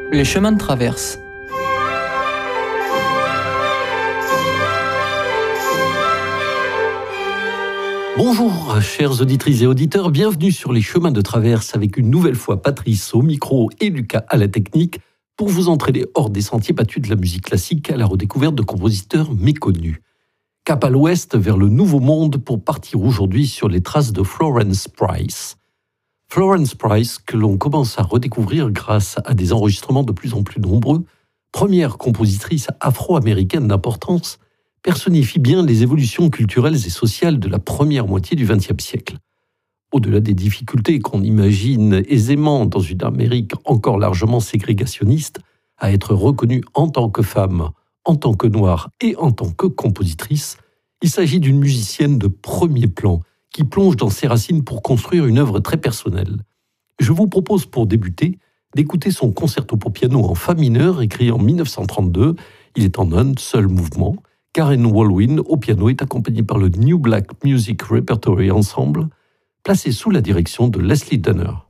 Les chemins de traverse. Bonjour, chères auditrices et auditeurs, bienvenue sur les chemins de traverse avec une nouvelle fois Patrice au micro et Lucas à la technique pour vous entraîner hors des sentiers battus de la musique classique à la redécouverte de compositeurs méconnus. Cap à l'ouest vers le Nouveau Monde pour partir aujourd'hui sur les traces de Florence Price. Florence Price, que l'on commence à redécouvrir grâce à des enregistrements de plus en plus nombreux, première compositrice afro-américaine d'importance, personnifie bien les évolutions culturelles et sociales de la première moitié du XXe siècle. Au-delà des difficultés qu'on imagine aisément dans une Amérique encore largement ségrégationniste, à être reconnue en tant que femme, en tant que noire et en tant que compositrice, il s'agit d'une musicienne de premier plan qui plonge dans ses racines pour construire une œuvre très personnelle. Je vous propose pour débuter d'écouter son concerto pour piano en fa mineur écrit en 1932. Il est en un seul mouvement. Karen Walwyn au piano est accompagnée par le New Black Music Repertory Ensemble, placé sous la direction de Leslie Dunner.